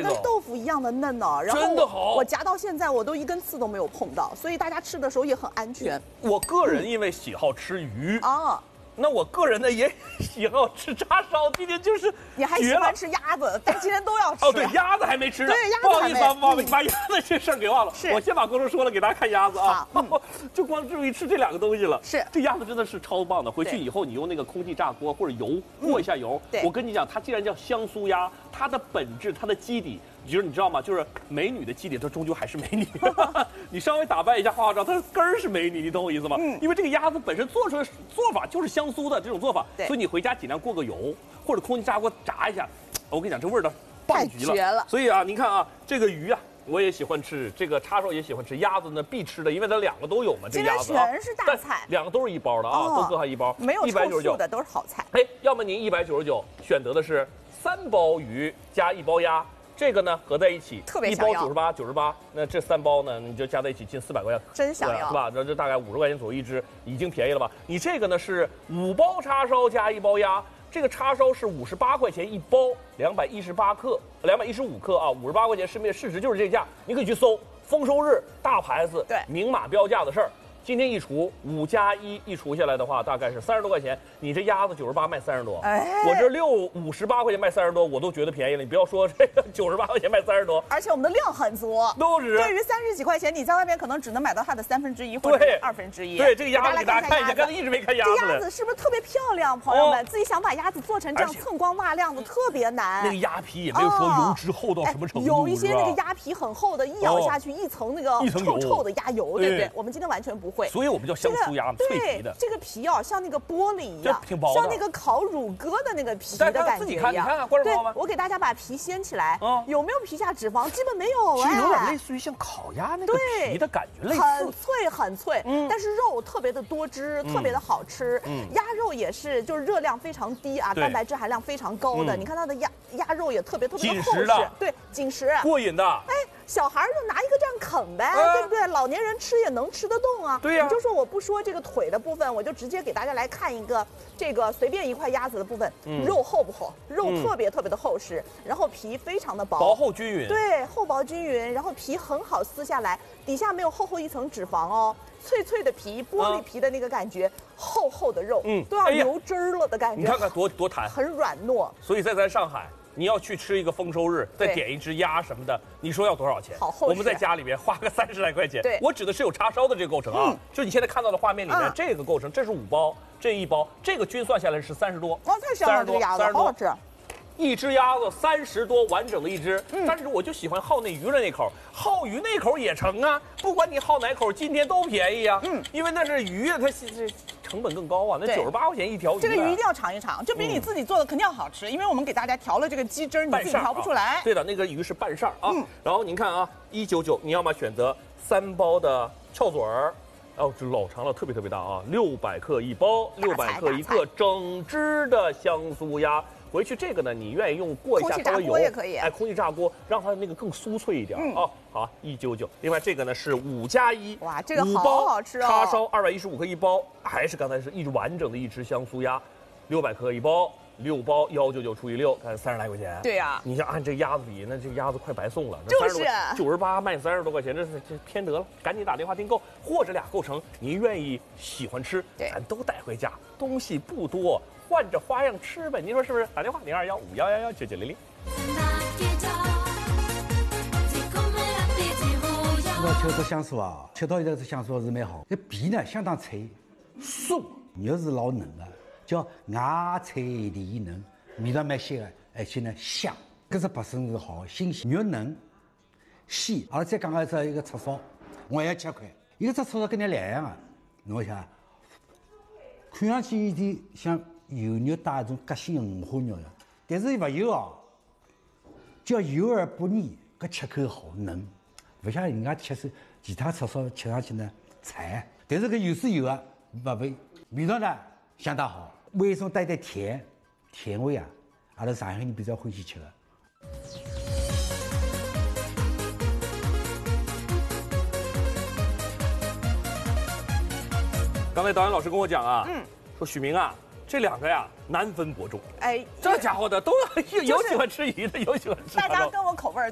跟豆腐一样的嫩呢，然后真的好， 我夹到现在我都一根刺都没有碰到，所以大家吃的时候也很安全。 我个人因为喜好吃鱼啊。 那我个人呢也喜好吃叉烧，今天就是你还喜欢吃鸭子，但今天都要吃。 哦，对，鸭子还没吃呢。 对，鸭子不好意思啊，把鸭子这事儿给忘了。 是， 我先把工程说了，给大家看鸭子啊。就光注意吃这两个东西了。 是， 这鸭子真的是超棒的。回去以后你用那个空气炸锅或者油过一下油。 对， 我跟你讲，它既然叫香酥鸭，它的本质它的基底。就是你知道吗？就是美女的基底，它终究还是美女。你稍微打扮一下、化化妆，它的根儿是美女，你懂我意思吗？因为这个鸭子本身做出来做法就是香酥的这种做法，所以你回家尽量过个油或者空气炸锅炸一下。我跟你讲，这味道棒极了。 太绝了。 所以啊，您看啊，这个鱼啊，我也喜欢吃，这个叉烧也喜欢吃，鸭子呢必吃的，因为它两个都有嘛。这鸭子全是大菜， 两个都是一包的啊，都各含一包， 没有臭素的都是好菜。 哎，要么您199选择的是3包鱼加1包鸭。这个呢合在一起， 特别 1包98，那这3包呢你就加在一起近400块钱， 真想要， 是吧？这大概50块钱左右一只，已经便宜了吧？你这个呢是5包叉烧加1包鸭，这个叉烧是58块钱1包，215克啊，58块钱，市面市值就是这价，你可以去搜，丰收日大牌子， 对， 明码标价的事儿。今天一除5加1一除下来的话，大概是30多块钱。你这鸭子98卖30多，我这58块钱卖30多，我都觉得便宜了。你不要说这个98块钱卖30多， 而且我们的量很足， 都是对于30几块钱，你在外面可能只能买到它的1/3或者1/2。 对，这个鸭子给大家看一下，刚才一直没看鸭子。 这鸭子是不是特别漂亮？朋友们，自己想把鸭子做成这样锃光瓦亮的，特别难。 那个鸭皮也没有说油脂厚到什么程度， 有一些那个鸭皮很厚的，一咬下去一层那个臭臭的鸭油，对不对？我们今天完全不会， 所以我们叫香酥鸭，脆皮的。 这个皮啊，像那个玻璃一样， 挺薄的， 像那个烤乳鸽的那个皮的感觉一样。 你看，观众朋友们， 我给大家把皮掀起来，有没有皮下脂肪？基本没有， 其实有点类似于像烤鸭那个皮的感觉，类似， 很脆很脆，但是肉特别的多汁，特别的好吃。鸭肉也是，就是热量非常低啊，蛋白质含量非常高的。你看它的鸭肉也特别的厚实，对，紧实， 过瘾的。 哎，小孩就拿一个这样啃呗，对不对？老年人吃也能吃得动啊。 对呀， 你就说我不说这个腿的部分，我就直接给大家来看一个这个随便一块鸭子的部分，肉厚不厚？肉特别的厚实，然后皮非常的薄， 薄厚均匀。 对，厚薄均匀，然后皮很好撕下来，底下没有厚一层脂肪哦。脆脆的皮，玻璃皮的那个感觉，厚厚的肉，都要流汁儿了的感觉。 你看看多弹， 很软糯。 所以在咱上海，你要去吃一个丰收日，再点一只鸭什么的，你说要多少钱？ 好厚实。 我们在家里面花个30来块钱。 对， 我指的是有叉烧的这个构成啊，就你现在看到的画面里面这个构成，这是5包，这1包，这个均算下来是30多。 哦，太香了，这个鸭子好好吃。 一只鸭子30多完整的一只，但是我就喜欢好那鱼的那口，好鱼那口也成啊，不管你好哪口，今天都便宜啊。因为那是鱼啊，它成本更高啊，那98块钱一条鱼。 这个鱼一定要尝一尝，就比你自己做的肯定要好吃，因为我们给大家调了这个鸡汁，你自己调不出来。 对的，那个鱼是半扇啊。然后您看啊，199，你要么选择3包的翘嘴儿。哦，这老长了，特别大啊，600克一包，600克一个整只的香酥鸭。回去这个呢，你愿意用过一下稍微油， 也可以， 哎，空气炸锅让它那个更酥脆一点啊。好，199。另外这个呢是5加1， 哇，这个好好吃哦。 叉烧215克一包，还是刚才是完整的一只香酥鸭，600克一包，6包199除以6，看30来块钱。 对呀， 你像按这鸭子比，那这鸭子快白送了。 就是 98卖30多块钱，这偏得了，赶紧打电话订购，或者俩构成，您愿意喜欢吃，咱都带回家，东西不多。换着花样吃呗，您说是不是？打电话0215119900。 我吃这香酥啊，吃到这个香酥是蛮好，这皮呢相当脆，酥，肉是老嫩的，叫芽脆里嫩，味道蛮鲜的，而且呢香。这是本身是好新鲜，肉嫩，鲜。阿拉再讲一个叉烧，我也7块，一个叉烧跟那两样啊，侬想，看上去有点像。有肉带一种夹心的五花肉的，但是不油啊，叫油而不腻，搿吃口好嫩，不像人家其他叉烧吃上去呢柴，但是搿有是有啊，不味道呢相当好，味中带点甜味啊，阿拉上海人比较欢喜吃的。 刚才导演老师跟我讲啊，说许明啊。这两个呀难分伯仲，哎，这家伙的都有喜欢吃鱼的，有喜欢吃。 大家跟我口味